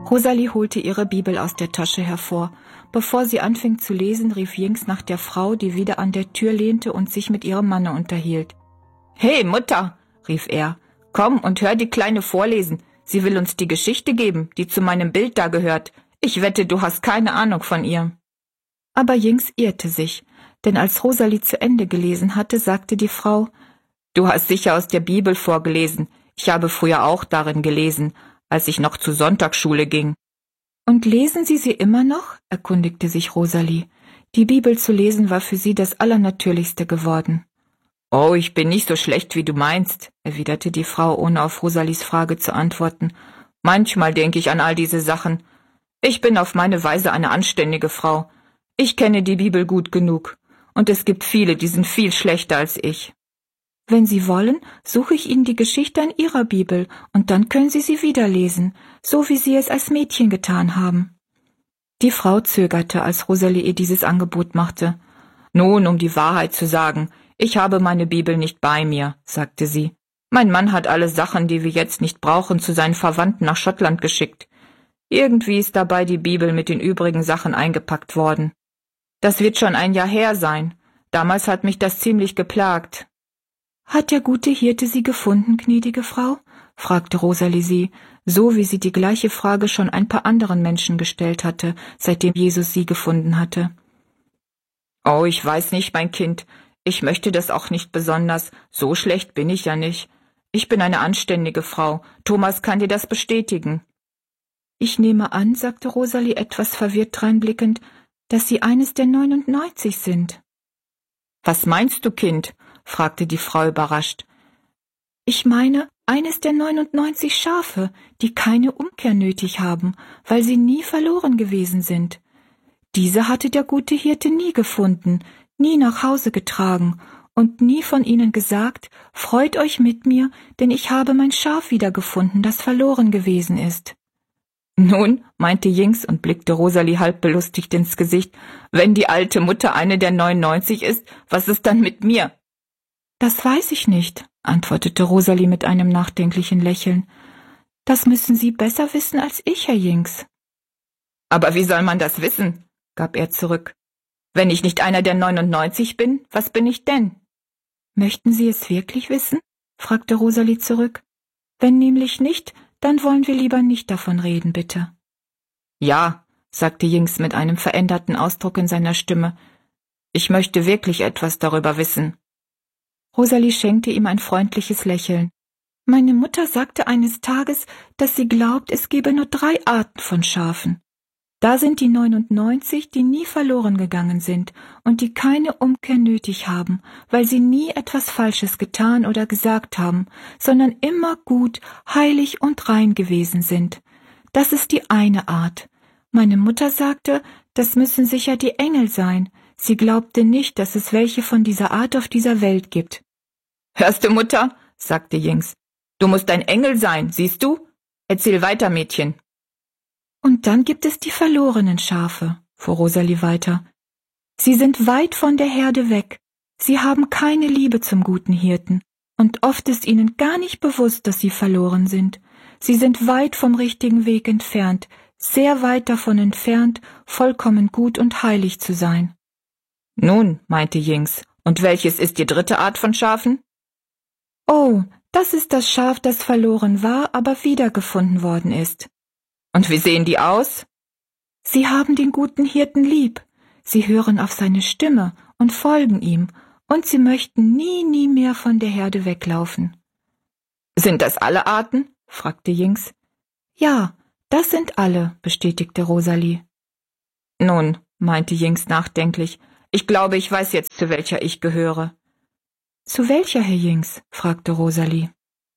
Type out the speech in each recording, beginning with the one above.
Rosalie holte ihre Bibel aus der Tasche hervor. Bevor sie anfing zu lesen, rief Jinx nach der Frau, die wieder an der Tür lehnte und sich mit ihrem Manne unterhielt. »Hey, Mutter«, rief er, »komm und hör die Kleine vorlesen. Sie will uns die Geschichte geben, die zu meinem Bild da gehört. Ich wette, du hast keine Ahnung von ihr.« Aber Jinx irrte sich, denn als Rosalie zu Ende gelesen hatte, sagte die Frau, »Du hast sicher aus der Bibel vorgelesen. Ich habe früher auch darin gelesen, als ich noch zur Sonntagsschule ging.« »Und lesen Sie sie immer noch?« erkundigte sich Rosalie. Die Bibel zu lesen war für sie das Allernatürlichste geworden. »Oh, ich bin nicht so schlecht, wie du meinst«, erwiderte die Frau, ohne auf Rosalies Frage zu antworten. »Manchmal denke ich an all diese Sachen. Ich bin auf meine Weise eine anständige Frau. Ich kenne die Bibel gut genug. Und es gibt viele, die sind viel schlechter als ich.« »Wenn Sie wollen, suche ich Ihnen die Geschichte in Ihrer Bibel, und dann können Sie sie wieder lesen, so wie Sie es als Mädchen getan haben.« Die Frau zögerte, als Rosalie ihr dieses Angebot machte. »Nun, um die Wahrheit zu sagen, ich habe meine Bibel nicht bei mir«, sagte sie. »Mein Mann hat alle Sachen, die wir jetzt nicht brauchen, zu seinen Verwandten nach Schottland geschickt. Irgendwie ist dabei die Bibel mit den übrigen Sachen eingepackt worden. Das wird schon ein Jahr her sein. Damals hat mich das ziemlich geplagt.« »Hat der gute Hirte Sie gefunden, gnädige Frau?« fragte Rosalie sie, so wie sie die gleiche Frage schon ein paar anderen Menschen gestellt hatte, seitdem Jesus sie gefunden hatte. »Oh, ich weiß nicht, mein Kind. Ich möchte das auch nicht besonders. So schlecht bin ich ja nicht. Ich bin eine anständige Frau. Thomas kann dir das bestätigen.« »Ich nehme an«, sagte Rosalie etwas verwirrt dreinblickend, »dass Sie eines der 99 sind.« »Was meinst du, Kind?« fragte die Frau überrascht. »Ich meine, eines der 99 Schafe, die keine Umkehr nötig haben, weil sie nie verloren gewesen sind. Diese hatte der gute Hirte nie gefunden, nie nach Hause getragen und nie von ihnen gesagt, freut euch mit mir, denn ich habe mein Schaf wiedergefunden, das verloren gewesen ist.« »Nun«, meinte Jinx und blickte Rosalie halb belustigt ins Gesicht, »wenn die alte Mutter eine der 99 ist, was ist dann mit mir?« »Das weiß ich nicht«, antwortete Rosalie mit einem nachdenklichen Lächeln. »Das müssen Sie besser wissen als ich, Herr Jinx.« »Aber wie soll man das wissen?«, gab er zurück. »Wenn ich nicht einer der 99 bin, was bin ich denn?« »Möchten Sie es wirklich wissen?«, fragte Rosalie zurück. »Wenn nämlich nicht, dann wollen wir lieber nicht davon reden, bitte.« »Ja«, sagte Jinx mit einem veränderten Ausdruck in seiner Stimme. »Ich möchte wirklich etwas darüber wissen.« Rosalie schenkte ihm ein freundliches Lächeln. »Meine Mutter sagte eines Tages, dass sie glaubt, es gebe nur 3 Arten von Schafen. Da sind die 99, die nie verloren gegangen sind und die keine Umkehr nötig haben, weil sie nie etwas Falsches getan oder gesagt haben, sondern immer gut, heilig und rein gewesen sind. Das ist die eine Art. Meine Mutter sagte, das müssen sicher die Engel sein. Sie glaubte nicht, dass es welche von dieser Art auf dieser Welt gibt.« »Hörst du, Mutter?«, sagte Jinx. »Du musst ein Engel sein, siehst du? Erzähl weiter, Mädchen.« »Und dann gibt es die verlorenen Schafe«, fuhr Rosalie weiter. »Sie sind weit von der Herde weg. Sie haben keine Liebe zum guten Hirten. Und oft ist ihnen gar nicht bewusst, dass sie verloren sind. Sie sind weit vom richtigen Weg entfernt, sehr weit davon entfernt, vollkommen gut und heilig zu sein.« »Nun«, meinte Jinx, »und welches ist die 3. Art von Schafen?« »Oh, das ist das Schaf, das verloren war, aber wiedergefunden worden ist.« »Und wie sehen die aus?« »Sie haben den guten Hirten lieb. Sie hören auf seine Stimme und folgen ihm, und sie möchten nie mehr von der Herde weglaufen.« »Sind das alle Arten?«, fragte Jinx. »Ja, das sind alle«, bestätigte Rosalie. »Nun«, meinte Jinx nachdenklich, »ich glaube, ich weiß jetzt, zu welcher ich gehöre.« »Zu welcher, Herr Jinx?«, fragte Rosalie.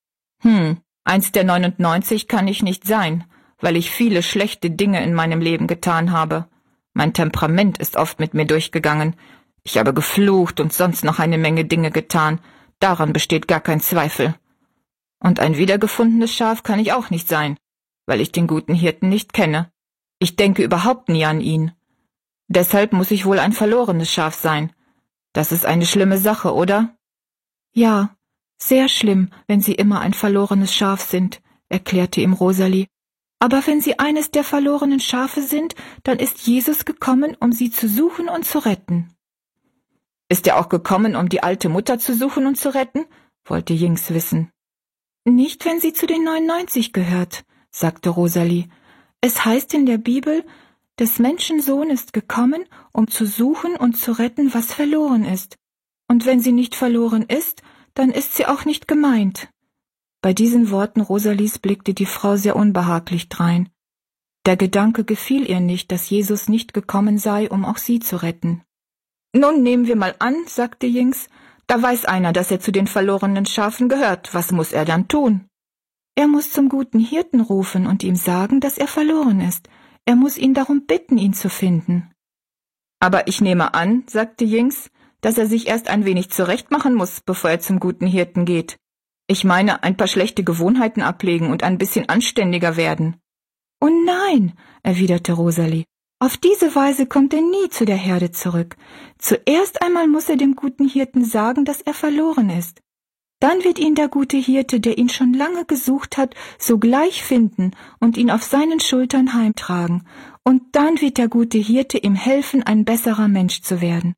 Eins der 99 kann ich nicht sein, weil ich viele schlechte Dinge in meinem Leben getan habe. Mein Temperament ist oft mit mir durchgegangen. Ich habe geflucht und sonst noch eine Menge Dinge getan. Daran besteht gar kein Zweifel. Und ein wiedergefundenes Schaf kann ich auch nicht sein, weil ich den guten Hirten nicht kenne. Ich denke überhaupt nie an ihn. Deshalb muss ich wohl ein verlorenes Schaf sein. Das ist eine schlimme Sache, oder?« »Ja, sehr schlimm, wenn Sie immer ein verlorenes Schaf sind«, erklärte ihm Rosalie. Aber wenn Sie eines der verlorenen Schafe sind, dann ist Jesus gekommen, um Sie zu suchen und zu retten. Ist er auch gekommen, um die alte Mutter zu suchen und zu retten? Wollte Jinx wissen. Nicht, wenn sie zu den 99 gehört, sagte Rosalie. Es heißt in der Bibel, des Menschensohn ist gekommen, um zu suchen und zu retten, was verloren ist. Und wenn sie nicht verloren ist, dann ist sie auch nicht gemeint. Bei diesen Worten Rosalies blickte die Frau sehr unbehaglich drein. Der Gedanke gefiel ihr nicht, dass Jesus nicht gekommen sei, um auch sie zu retten. »Nun nehmen wir mal an«, sagte Jinx, »da weiß einer, dass er zu den verlorenen Schafen gehört. Was muss er dann tun?« »Er muss zum guten Hirten rufen und ihm sagen, dass er verloren ist. Er muss ihn darum bitten, ihn zu finden.« »Aber ich nehme an«, sagte Jinx, »dass er sich erst ein wenig zurechtmachen muss, bevor er zum guten Hirten geht. Ich meine, ein paar schlechte Gewohnheiten ablegen und ein bisschen anständiger werden.« »Oh nein«, erwiderte Rosalie, »auf diese Weise kommt er nie zu der Herde zurück. Zuerst einmal muss er dem guten Hirten sagen, dass er verloren ist. Dann wird ihn der gute Hirte, der ihn schon lange gesucht hat, sogleich finden und ihn auf seinen Schultern heimtragen. Und dann wird der gute Hirte ihm helfen, ein besserer Mensch zu werden.«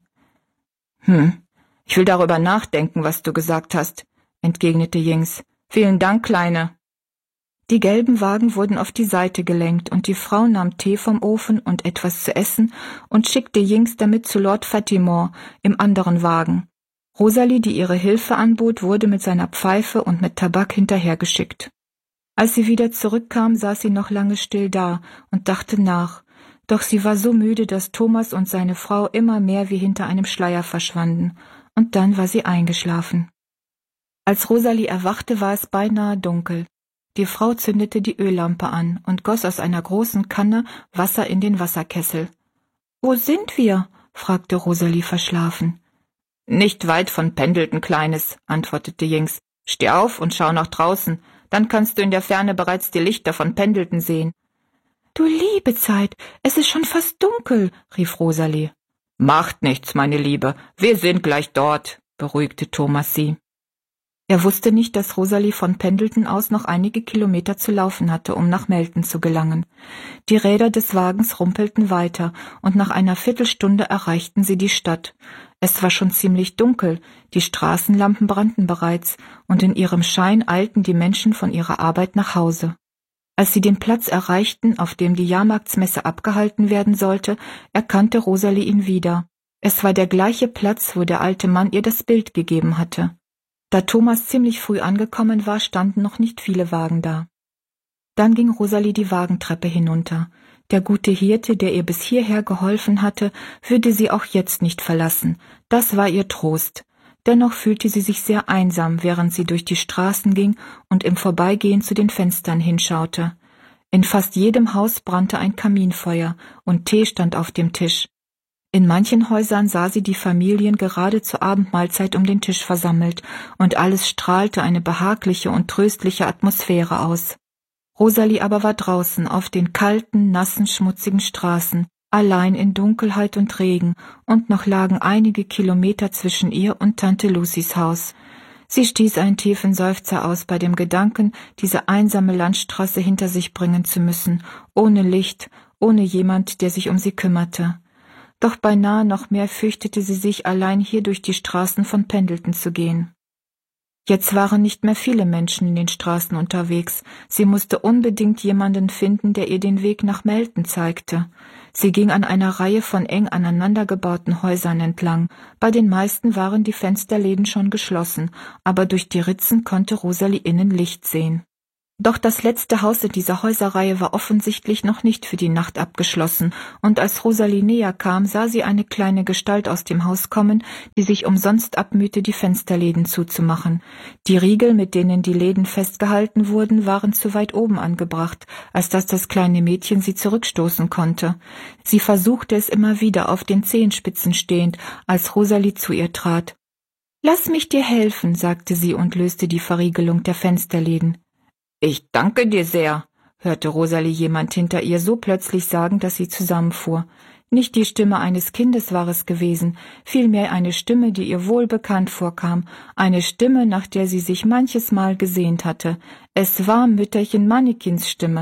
Ich will darüber nachdenken, was du gesagt hast«, entgegnete Jinx. »Vielen Dank, Kleine.« Die gelben Wagen wurden auf die Seite gelenkt, und die Frau nahm Tee vom Ofen und etwas zu essen und schickte Jinx damit zu Lord Fatimore im anderen Wagen. Rosalie, die ihre Hilfe anbot, wurde mit seiner Pfeife und mit Tabak hinterhergeschickt. Als sie wieder zurückkam, saß sie noch lange still da und dachte nach, doch sie war so müde, dass Thomas und seine Frau immer mehr wie hinter einem Schleier verschwanden, und dann war sie eingeschlafen. Als Rosalie erwachte, war es beinahe dunkel. Die Frau zündete die Öllampe an und goss aus einer großen Kanne Wasser in den Wasserkessel. »Wo sind wir?« fragte Rosalie verschlafen. »Nicht weit von Pendleton, Kleines«, antwortete Jinx. »Steh auf und schau nach draußen, dann kannst du in der Ferne bereits die Lichter von Pendleton sehen.« »Du liebe Zeit, es ist schon fast dunkel«, rief Rosalie. »Macht nichts, meine Liebe, wir sind gleich dort«, beruhigte Thomas sie. Er wusste nicht, dass Rosalie von Pendleton aus noch einige Kilometer zu laufen hatte, um nach Melton zu gelangen. Die Räder des Wagens rumpelten weiter, und nach einer Viertelstunde erreichten sie die Stadt. Es war schon ziemlich dunkel, die Straßenlampen brannten bereits, und in ihrem Schein eilten die Menschen von ihrer Arbeit nach Hause. Als sie den Platz erreichten, auf dem die Jahrmarktsmesse abgehalten werden sollte, erkannte Rosalie ihn wieder. Es war der gleiche Platz, wo der alte Mann ihr das Bild gegeben hatte. Da Thomas ziemlich früh angekommen war, standen noch nicht viele Wagen da. Dann ging Rosalie die Wagentreppe hinunter. Der gute Hirte, der ihr bis hierher geholfen hatte, würde sie auch jetzt nicht verlassen. Das war ihr Trost. Dennoch fühlte sie sich sehr einsam, während sie durch die Straßen ging und im Vorbeigehen zu den Fenstern hinschaute. In fast jedem Haus brannte ein Kaminfeuer und Tee stand auf dem Tisch. In manchen Häusern sah sie die Familien gerade zur Abendmahlzeit um den Tisch versammelt, und alles strahlte eine behagliche und tröstliche Atmosphäre aus. Rosalie aber war draußen auf den kalten, nassen, schmutzigen Straßen, allein in Dunkelheit und Regen, und noch lagen einige Kilometer zwischen ihr und Tante Lucys Haus. Sie stieß einen tiefen Seufzer aus bei dem Gedanken, diese einsame Landstraße hinter sich bringen zu müssen, ohne Licht, ohne jemand, der sich um sie kümmerte. Doch beinahe noch mehr fürchtete sie sich, allein hier durch die Straßen von Pendleton zu gehen. Jetzt waren nicht mehr viele Menschen in den Straßen unterwegs. Sie musste unbedingt jemanden finden, der ihr den Weg nach Melton zeigte. Sie ging an einer Reihe von eng aneinander gebauten Häusern entlang. Bei den meisten waren die Fensterläden schon geschlossen, aber durch die Ritzen konnte Rosalie innen Licht sehen. Doch das letzte Haus in dieser Häuserreihe war offensichtlich noch nicht für die Nacht abgeschlossen, und als Rosalie näher kam, sah sie eine kleine Gestalt aus dem Haus kommen, die sich umsonst abmühte, die Fensterläden zuzumachen. Die Riegel, mit denen die Läden festgehalten wurden, waren zu weit oben angebracht, als dass das kleine Mädchen sie zurückstoßen konnte. Sie versuchte es immer wieder, auf den Zehenspitzen stehend, als Rosalie zu ihr trat. »Lass mich dir helfen«, sagte sie und löste die Verriegelung der Fensterläden. »Ich danke dir sehr«, hörte Rosalie jemand hinter ihr so plötzlich sagen, dass sie zusammenfuhr. Nicht die Stimme eines Kindes war es gewesen, vielmehr eine Stimme, die ihr wohlbekannt vorkam, eine Stimme, nach der sie sich manches Mal gesehnt hatte. Es war Mütterchen Mannikins Stimme.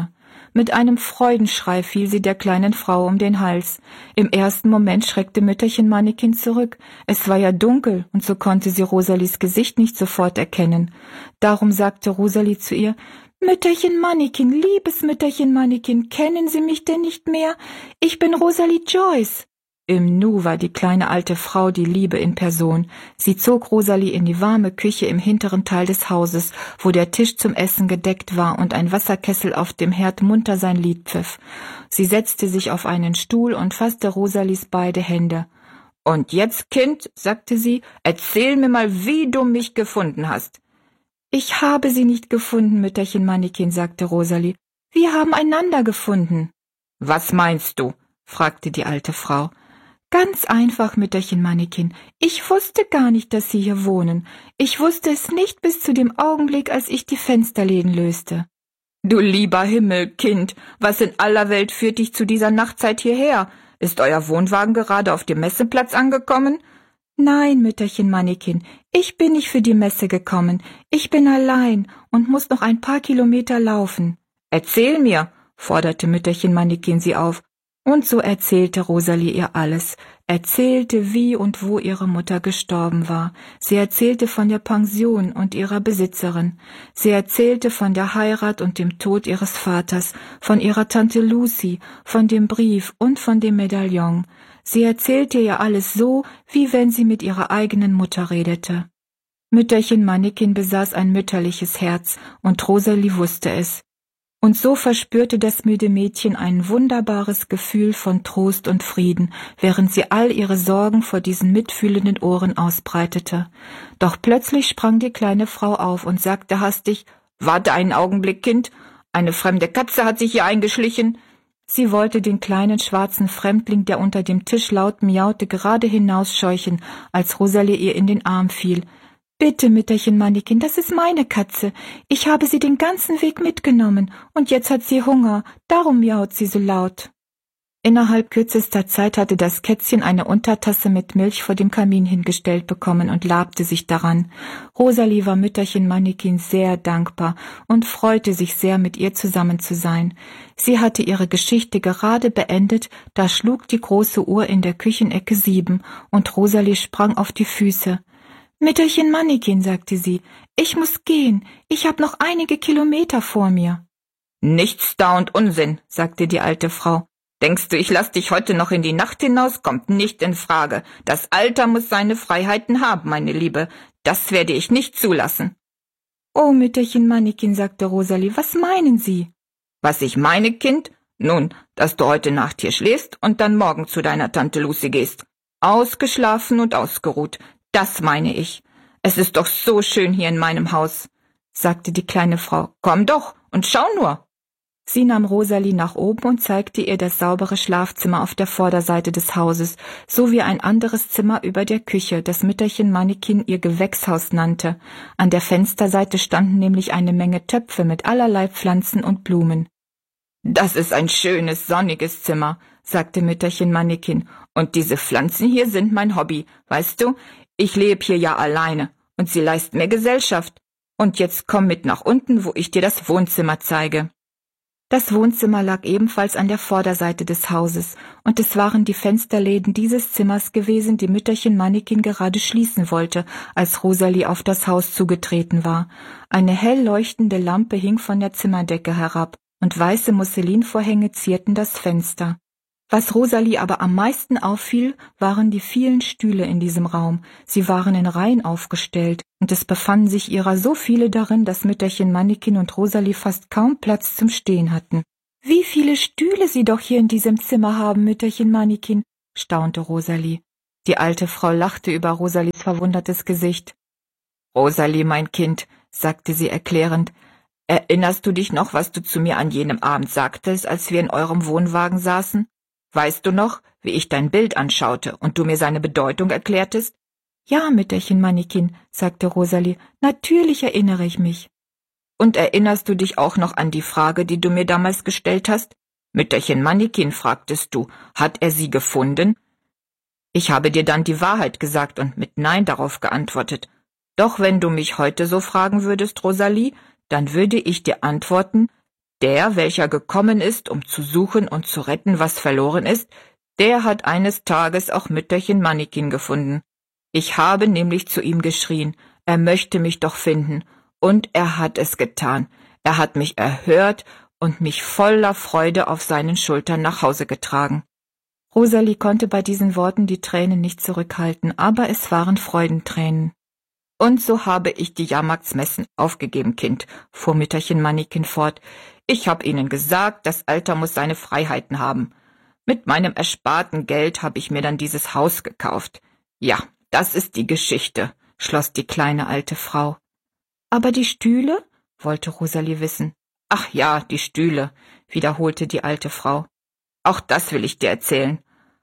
Mit einem Freudenschrei fiel sie der kleinen Frau um den Hals. Im ersten Moment schreckte Mütterchen Mannequin zurück. Es war ja dunkel, und so konnte sie Rosalies Gesicht nicht sofort erkennen. Darum sagte Rosalie zu ihr: »Mütterchen Mannequin, liebes Mütterchen Mannequin, kennen Sie mich denn nicht mehr? Ich bin Rosalie Joyce.« Im Nu war die kleine alte Frau die Liebe in Person. Sie zog Rosalie in die warme Küche im hinteren Teil des Hauses, wo der Tisch zum Essen gedeckt war und ein Wasserkessel auf dem Herd munter sein Lied pfiff. Sie setzte sich auf einen Stuhl und fasste Rosalies beide Hände. »Und jetzt, Kind«, sagte sie, »erzähl mir mal, wie du mich gefunden hast.« »Ich habe Sie nicht gefunden, Mütterchen Mannequin«, sagte Rosalie. »Wir haben einander gefunden.« »Was meinst du?«, fragte die alte Frau. »Ganz einfach, Mütterchen Mannequin. Ich wusste gar nicht, dass Sie hier wohnen. Ich wusste es nicht bis zu dem Augenblick, als ich die Fensterläden löste.« »Du lieber Himmel, Kind, was in aller Welt führt dich zu dieser Nachtzeit hierher? Ist euer Wohnwagen gerade auf dem Messeplatz angekommen?« »Nein, Mütterchen Mannequin, ich bin nicht für die Messe gekommen. Ich bin allein und muss noch ein paar Kilometer laufen.« »Erzähl mir«, forderte Mütterchen Mannequin sie auf. Und so erzählte Rosalie ihr alles, erzählte, wie und wo ihre Mutter gestorben war. Sie erzählte von der Pension und ihrer Besitzerin. Sie erzählte von der Heirat und dem Tod ihres Vaters, von ihrer Tante Lucy, von dem Brief und von dem Medaillon. Sie erzählte ihr alles so, wie wenn sie mit ihrer eigenen Mutter redete. Mütterchen Mannequin besaß ein mütterliches Herz, und Rosalie wusste es. Und so verspürte das müde Mädchen ein wunderbares Gefühl von Trost und Frieden, während sie all ihre Sorgen vor diesen mitfühlenden Ohren ausbreitete. Doch plötzlich sprang die kleine Frau auf und sagte hastig: »Warte einen Augenblick, Kind, eine fremde Katze hat sich hier eingeschlichen.« Sie wollte den kleinen schwarzen Fremdling, der unter dem Tisch laut miaute, gerade hinausscheuchen, als Rosalie ihr in den Arm fiel. »Bitte, Mütterchen Mannequin, das ist meine Katze. Ich habe sie den ganzen Weg mitgenommen, und jetzt hat sie Hunger, darum miaut sie so laut.« Innerhalb kürzester Zeit hatte das Kätzchen eine Untertasse mit Milch vor dem Kamin hingestellt bekommen und labte sich daran. Rosalie war Mütterchen Mannequin sehr dankbar und freute sich sehr, mit ihr zusammen zu sein. Sie hatte ihre Geschichte gerade beendet, da schlug die große Uhr in der Küchenecke 7, und Rosalie sprang auf die Füße. »Mütterchen Mannequin«, sagte sie, »ich muss gehen, ich habe noch einige Kilometer vor mir.« »Nichts da und Unsinn«, sagte die alte Frau. »Denkst du, ich lass dich heute noch in die Nacht hinaus? Kommt nicht in Frage. Das Alter muss seine Freiheiten haben, meine Liebe. Das werde ich nicht zulassen.« »Oh, Mütterchen Mannequin«, sagte Rosalie, »was meinen Sie?« »Was ich meine, Kind? Nun, dass du heute Nacht hier schläfst und dann morgen zu deiner Tante Lucy gehst. Ausgeschlafen und ausgeruht. Das meine ich. Es ist doch so schön hier in meinem Haus«, sagte die kleine Frau. »Komm doch und schau nur.« Sie nahm Rosalie nach oben und zeigte ihr das saubere Schlafzimmer auf der Vorderseite des Hauses, sowie ein anderes Zimmer über der Küche, das Mütterchen Mannequin ihr Gewächshaus nannte. An der Fensterseite standen nämlich eine Menge Töpfe mit allerlei Pflanzen und Blumen. »Das ist ein schönes, sonniges Zimmer«, sagte Mütterchen Mannequin, »und diese Pflanzen hier sind mein Hobby, weißt du? Ich lebe hier ja alleine, und sie leisten mir Gesellschaft. Und jetzt komm mit nach unten, wo ich dir das Wohnzimmer zeige.« Das Wohnzimmer lag ebenfalls an der Vorderseite des Hauses, und es waren die Fensterläden dieses Zimmers gewesen, die Mütterchen Mannequin gerade schließen wollte, als Rosalie auf das Haus zugetreten war. Eine hell leuchtende Lampe hing von der Zimmerdecke herab, und weiße Musselinvorhänge zierten das Fenster. Was Rosalie aber am meisten auffiel, waren die vielen Stühle in diesem Raum. Sie waren in Reihen aufgestellt, und es befanden sich ihrer so viele darin, dass Mütterchen Mannequin und Rosalie fast kaum Platz zum Stehen hatten. »Wie viele Stühle Sie doch hier in diesem Zimmer haben, Mütterchen Mannequin«, staunte Rosalie. Die alte Frau lachte über Rosalies verwundertes Gesicht. »Rosalie, mein Kind«, sagte sie erklärend, »erinnerst du dich noch, was du zu mir an jenem Abend sagtest, als wir in eurem Wohnwagen saßen? Weißt du noch, wie ich dein Bild anschaute und du mir seine Bedeutung erklärtest?« »Ja, Mütterchen Mannequin«, sagte Rosalie, »natürlich erinnere ich mich.« »Und erinnerst du dich auch noch an die Frage, die du mir damals gestellt hast? Mütterchen Mannequin, fragtest du, hat er sie gefunden?« Ich habe dir dann die Wahrheit gesagt und mit Nein darauf geantwortet. Doch wenn du mich heute so fragen würdest, Rosalie, dann würde ich dir antworten, Der, welcher gekommen ist, um zu suchen und zu retten, was verloren ist, der hat eines Tages auch Mütterchen Mannikin gefunden. Ich habe nämlich zu ihm geschrien, er möchte mich doch finden, und er hat es getan. Er hat mich erhört und mich voller Freude auf seinen Schultern nach Hause getragen. Rosalie konnte bei diesen Worten die Tränen nicht zurückhalten, aber es waren Freudentränen. Und so habe ich die Jahrmarktsmessen aufgegeben, Kind, fuhr Mütterchen Mannikin fort. Ich habe Ihnen gesagt, das Alter muss seine Freiheiten haben. Mit meinem ersparten Geld habe ich mir dann dieses Haus gekauft. Ja, das ist die Geschichte, schloss die kleine alte Frau. Aber die Stühle? Wollte Rosalie wissen. Ach ja, die Stühle, wiederholte die alte Frau. Auch das will ich dir erzählen.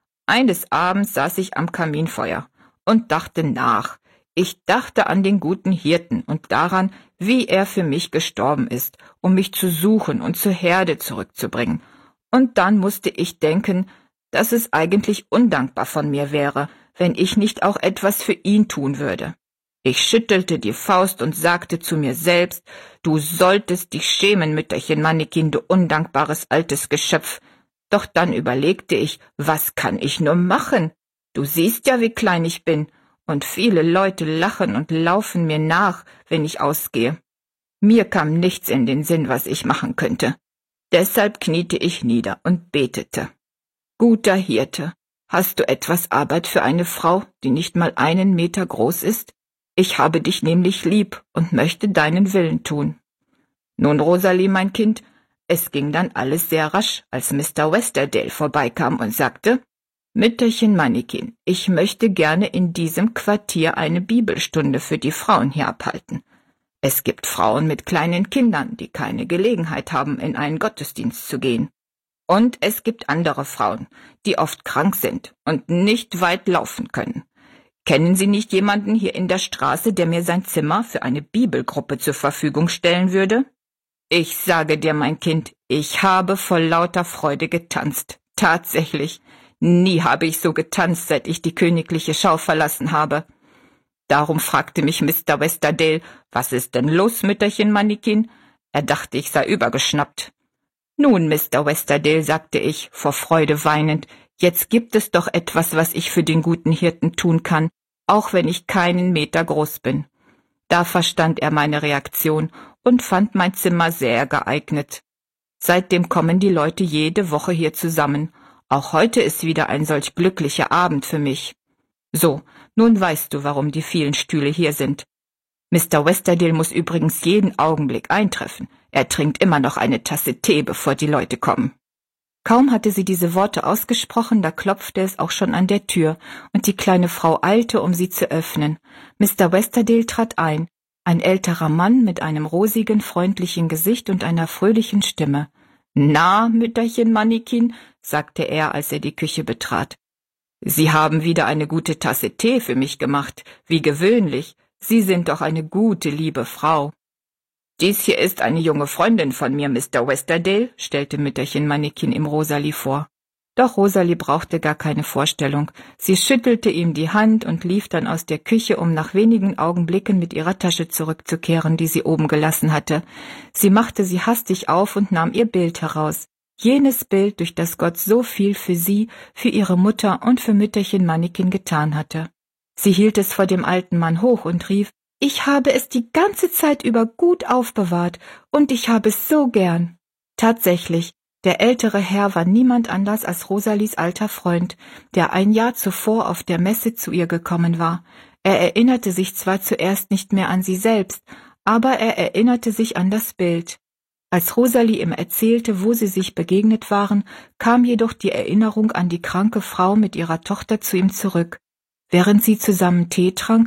Eines Abends saß ich am Kaminfeuer und dachte nach. Ich dachte an den guten Hirten und daran, wie er für mich gestorben ist, um mich zu suchen und zur Herde zurückzubringen. Und dann musste ich denken, dass es eigentlich undankbar von mir wäre, wenn ich nicht auch etwas für ihn tun würde. Ich schüttelte die Faust und sagte zu mir selbst, du solltest dich schämen, Mütterchen Mannikin, du undankbares altes Geschöpf. Doch dann überlegte ich, was kann ich nur machen? Du siehst ja, wie klein ich bin, und viele Leute lachen und laufen mir nach, wenn ich ausgehe. Mir kam nichts in den Sinn, was ich machen könnte. Deshalb kniete ich nieder und betete. Guter Hirte, hast du etwas Arbeit für eine Frau, die nicht mal 1 Meter groß ist? Ich habe dich nämlich lieb und möchte deinen Willen tun. Nun, Rosalie, mein Kind, es ging dann alles sehr rasch, als Mr. Westerdale vorbeikam und sagte, Mütterchen Mannikin, ich möchte gerne in diesem Quartier eine Bibelstunde für die Frauen hier abhalten. Es gibt Frauen mit kleinen Kindern, die keine Gelegenheit haben, in einen Gottesdienst zu gehen. Und es gibt andere Frauen, die oft krank sind und nicht weit laufen können. Kennen Sie nicht jemanden hier in der Straße, der mir sein Zimmer für eine Bibelgruppe zur Verfügung stellen würde? Ich sage dir, mein Kind, ich habe vor lauter Freude getanzt. Tatsächlich. Nie habe ich so getanzt, seit ich die königliche Schau verlassen habe. Darum fragte mich Mr. Westerdale, was ist denn los, Mütterchen Mannikin? Er dachte, ich sei übergeschnappt. Nun, Mr. Westerdale, sagte ich, vor Freude weinend, jetzt gibt es doch etwas, was ich für den guten Hirten tun kann, auch wenn ich keinen Meter groß bin. Da verstand er meine Reaktion und fand mein Zimmer sehr geeignet. Seitdem kommen die Leute jede Woche hier zusammen. Auch heute ist wieder ein solch glücklicher Abend für mich. So, nun weißt du, warum die vielen Stühle hier sind. Mr. Westerdale muss übrigens jeden Augenblick eintreffen. Er trinkt immer noch eine Tasse Tee, bevor die Leute kommen. Kaum hatte sie diese Worte ausgesprochen, da klopfte es auch schon an der Tür, und die kleine Frau eilte, um sie zu öffnen. Mr. Westerdale trat ein, ein älterer Mann mit einem rosigen, freundlichen Gesicht und einer fröhlichen Stimme. »Na, Mütterchen Mannikin«, sagte er, als er die Küche betrat. »Sie haben wieder eine gute Tasse Tee für mich gemacht, wie gewöhnlich. Sie sind doch eine gute, liebe Frau.« »Dies hier ist eine junge Freundin von mir, Mr. Westerdale«, stellte Mütterchen Mannikin ihm Rosalie vor. Doch Rosalie brauchte gar keine Vorstellung. Sie schüttelte ihm die Hand und lief dann aus der Küche, um nach wenigen Augenblicken mit ihrer Tasche zurückzukehren, die sie oben gelassen hatte. Sie machte sie hastig auf und nahm ihr Bild heraus. Jenes Bild, durch das Gott so viel für sie, für ihre Mutter und für Mütterchen Mannikin getan hatte. Sie hielt es vor dem alten Mann hoch und rief, »Ich habe es die ganze Zeit über gut aufbewahrt, und ich habe es so gern.« Tatsächlich, der ältere Herr war niemand anders als Rosalies alter Freund, der ein Jahr zuvor auf der Messe zu ihr gekommen war. Er erinnerte sich zwar zuerst nicht mehr an sie selbst, aber er erinnerte sich an das Bild. Als Rosalie ihm erzählte, wo sie sich begegnet waren, kam jedoch die Erinnerung an die kranke Frau mit ihrer Tochter zu ihm zurück. Während sie zusammen Tee trank,